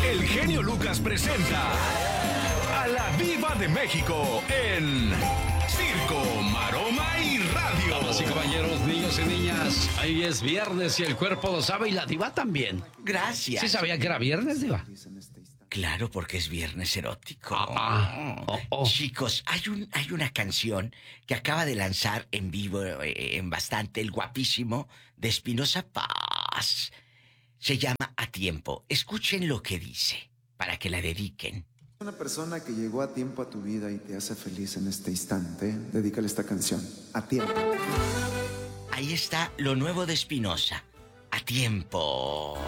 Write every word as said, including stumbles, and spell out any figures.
El genio Lucas presenta a la Diva de México en Circo, Maroma y Radio. Damas y caballeros, niños y niñas, hoy es viernes y el cuerpo lo sabe y la Diva también. Gracias. ¿Sí sabía que era viernes, Diva? Claro, porque es viernes erótico. Ah, oh, oh. Chicos, hay un hay una canción que acaba de lanzar en vivo eh, en bastante el guapísimo de Espinosa Paz. Se llama A Tiempo. Escuchen lo que dice para que la dediquen. Una persona que llegó a tiempo a tu vida y te hace feliz en este instante, dedícale esta canción, A Tiempo. Ahí está lo nuevo de Espinosa, A Tiempo.